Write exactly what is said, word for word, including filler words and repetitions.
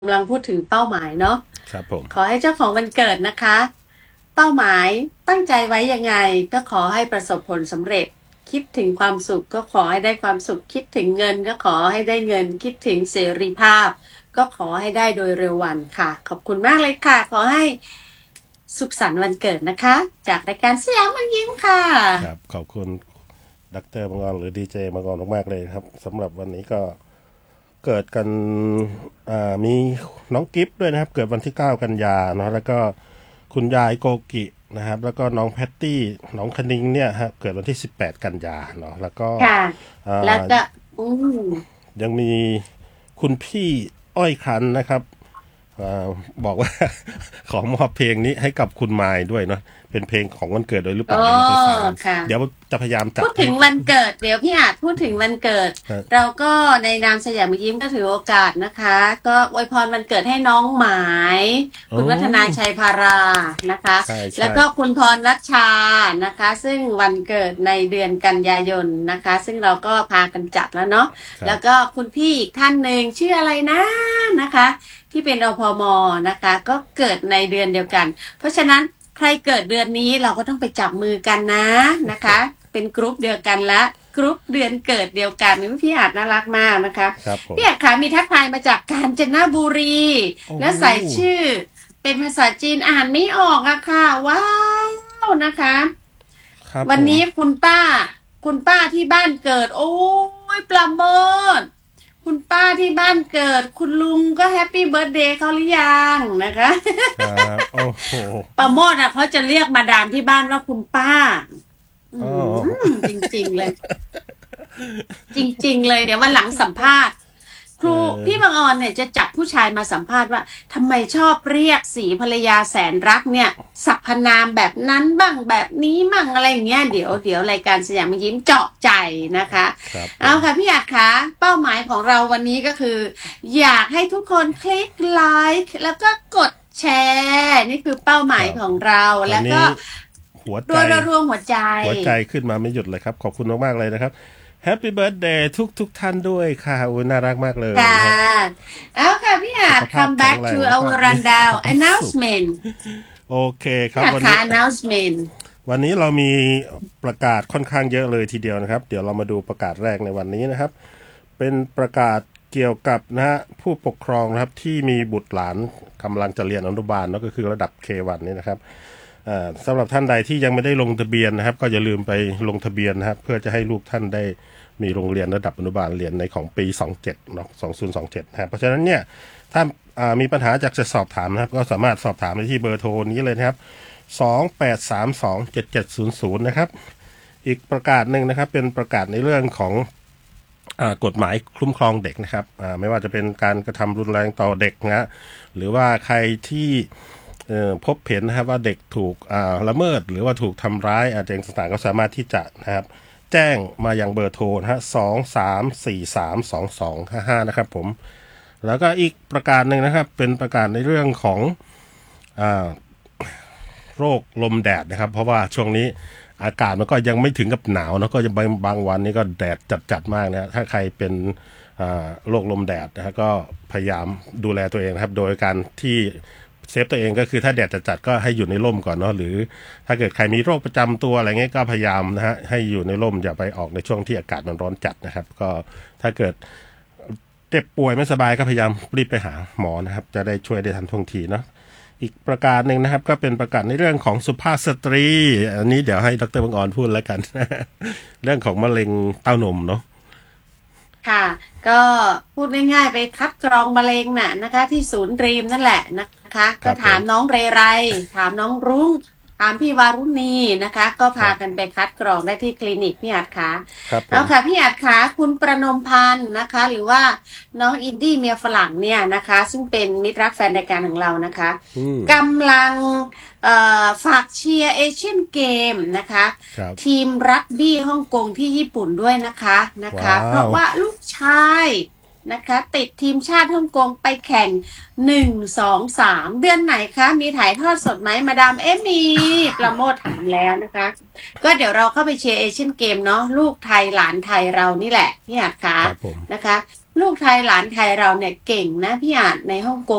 กำลังพูดถึงเป้าหมายเนาะครับผมขอให้เจ้าของวันเกิดนะคะเป้าหมายตั้งใจไว้ยังไงก็ขอให้ประสบผลสำเร็จคิดถึงความสุขก็ขอให้ได้ความสุขคิดถึงเงินก็ขอให้ได้เงินคิดถึงเสรีภาพก็ขอให้ได้โดยเร็ววันค่ะขอบคุณมากเลยค่ะขอให้สุขสันต์วันเกิดนะคะจากรายการสยามมันยิ้มค่ะครับขอบคุณดรมังกรหรือดีเจมังกรมากๆเลยครับสำหรับวันนี้ก็เกิดกันอ่ามีน้องกิฟต์ด้วยนะครับเกิดวันที่เก้ากันยาเนาะแล้วก็คุณยายโกกินะครับแล้วก็น้องแพตตี้น้องคณิงเนี่ยฮะเกิดวันที่สิบแปดกันยาเนาะแล้วก็ค่ะอ่แล้วาก็อืมยังมีคุณพี่อ้อยคันนะครับอ่าบอกว่าขอมอบเพลงนี้ให้กับคุณมายด้วยเนาะเป็นเพลงของวันเกิดโดยหรือเปโอ้ล่ายังไม่เคยฟังค่ะเดี๋ยวจะพยายามจัพูดให้ดถึงวันเกิดเดี๋ยวพี่อาจพูดถึงวันเกิดเราก็ในนามสยามยิ้มก็ถือโอกาสนะคะก็อวยพรวันเกิดให้น้องหมายอ๋คุณวัฒนาอชัยพารานะคะใช่ใช่แล้วก็คุณพรรัชชานะคะซึ่งวันเกิดในเดือนกันยายนนะคะซึ่งเราก็พากันจัดแล้วเนาะครับแล้วก็คุณพี่อีกท่านหนึ่งชื่ออะไรนะนะคะที่เป็นอพมนะคะก็เกิดในเดือนเดียวกันเพราะฉะนั้นใครเกิดเดือนนี้เราก็ต้องไปจับมือกันนะนะคะเป็นกรุ๊ปเดียวกันละกรุ๊ปเดือนเกิดเดียวกันนี่พี่อาจน่ารักมากนะคะครับผมพี่อาจค่ะมีทักทายมาจากกาญจนบุรีโอ้แล้วใส่ชื่อเป็นภาษาจีนอ่านไม่ออกอะค่ะว้าวนะคะครับผมวันนี้คุณป้าคุณป้าที่บ้านเกิดโอ้ยประโมทคุณป้าที่บ้านเกิดคุณลุงก็แฮปปี้เบิร์ธเดย์เขาหรือยังนะคะครับโอ้โหประโมทอ่ะเขาจะเรียกมาดามที่บ้านว่าคุณป้าอือ๋อมจริงๆเลยจริงๆเลยเดี๋ยววันหลังสัมภาษณ์คเอรูพี่บางอออนเนี่ยจะจับผู้ชายมาสัมภาษณ์ว่าทำไมชอบเรียกสีภรรยาแสนรักเนี่ยสรรพนามแบบนั้นบ้างแบบนี้บ้างอะไรอย่างเงี้ยเดี๋ยวเดี๋ยวรายการสยามยิ้มเจาะใจนะคะครับผมเอาค่ะพี่อาจคะเป้าหมายของเราวันนี้ก็คืออยากให้ทุกคนคลิกไลค์แล้วก็กดแชร์นี่คือเป้าหครับมายของเราแล้วก็ตอนนี้หัวใจรัวรัวหัวใจหัวใจขึ้นมาไม่หยุดเลยครับขอบคุณมากๆเลยนะครับแฮปปี้เบิร์ a เดย์ทุกทุกท่านด้วยค่ะโอ้ยน่ารักมากเลยค่ะนะฮะเอาค่ะพี่อาจสุขภาพ come แข็ง back แร to งแล้วก็ our มีค rundown วามสุข announcement โอเคคพี่อาจค่ะรับวันนี้ announcement วันนี้เรามีประกาศค่อนข้างเยอะเลยทีเดียวนะครับเดี๋ยวเรามาดูประกาศแรกในวันนี้นะครับ เป็นประกาศเกี่ยวกับนะฮะผู้ปกครองนะครับที่มีบุตรหลานกำลังจะเรียนอนุบาลเนาะก็คือระดับ เค วัน นี่นะครับอ่าสำหรับท่านใดที่ยังไม่ได้ลงทะเบียนนะครับก็อย่าลืมไปลงทะเบียนนะครับเพื่อจะให้ลูกท่านได้มีโรงเรียนระดับอนุบาลเรียนในของปีสองเจ็ดเนาะสองพันยี่สิบเจ็ดนะครับเพราะฉะนั้นเนี่ยถ้าอ่ามีปัญหาจากจะสอบถามนะครับก็สามารถสอบถามได้ที่เบอร์โทรนี้เลยนะครับสองแปดสามสองเจ็ดเจ็ดศูนย์ศูนย์นะครับอีกประกาศหนึ่งนะครับเป็นประกาศในเรื่องของ กฎหมายคุ้มครองเด็กนะครับไม่ว่าจะเป็นการกระทำรุนแรงต่อเด็กนะหรือว่าใครที่พบเห็นนะครับว่าเด็กถูกละเมิดหรือว่าถูกทำร้ายอาจจะต่างๆก็สามารถที่จะนะครับแจ้งมาอย่างเบอร์โทรนะฮะสองสามสี่สามสองสองห้าห้านะครับผมแล้วก็อีกประการหนึ่งนะครับเป็นประกาศในเรื่องของอ่าโรคลมแดดนะครับเพราะว่าช่วงนี้อากาศมันก็ยังไม่ถึงกับหนาวนะก็จะบางบางวันนี้ก็แดดจัดๆมากนะถ้าใครเป็นโรคลมแดดนะก็พยายามดูแลตัวเองนะครับโดยการที่เซฟตัวเองก็คือถ้าแดดจัดๆก็ให้อยู่ในร่มก่อนเนาะหรือถ้าเกิดใครมีโรคประจำตัวอะไรเงี้ยก็พยายามนะฮะให้อยู่ในร่มอย่าไปออกในช่วงที่อากาศมันร้อนจัดนะครับก็ถ้าเกิดเจ็บป่วยไม่สบายก็พยายามรีบไปหาหมอนะครับจะได้ช่วยได้ทันท่วงทีเนาะอีกประการหนึ่งนะครับก็เป็นประกาศในเรื่องของสุภาพสตรีอันนี้เดี๋ยวให้ดรบังออนพูดแล้วกัน เรื่องของมะเร็งเต้านมเนาะค่ะก็พูดง่ายๆไปคัดกรองมะเร็งน่ะนะคะที่ศูนย์ดรีมนั่นแหละนะคะก็ครับผมถามน้องเรไรถามน้องรุ้งถามพี่วารุณีนะคะก็พากันครับไปคัดกรองได้ที่คลินิกพี่อาจคะครับผมเอาค่ะพี่อาจคะคุณประนมพันธ์นะคะหรือว่าน้องอินดี้เมียฝรั่งเนี่ยนะคะซึ่งเป็นมิตรรักแฟนรายการของเรานะคะอืมกำลังฝากเชียร์เอเชียนเกมนะคะครับทีมรักบี้ฮ่องกงที่ญี่ปุ่นด้วยนะคะนะคะว้าเพราะวว่าลูกชายนะคะติดทีมชาติฮ่องกงไปแข่งหนึ่งสองสามเดือนไหนคะมีถ่ายทอดสดไหมมาดามเอมีประโมทถามแล้วนะคะก็เดี๋ยวเราเข้าไปเชียร์เอเชียนเกมเนาะลูกไทยหลานไทยเรานี่แหละพี่อาจคะครับผมนะคะลูกไทยหลานไทยเราเนี่ยเก่งนะพี่อาจในฮ่องกง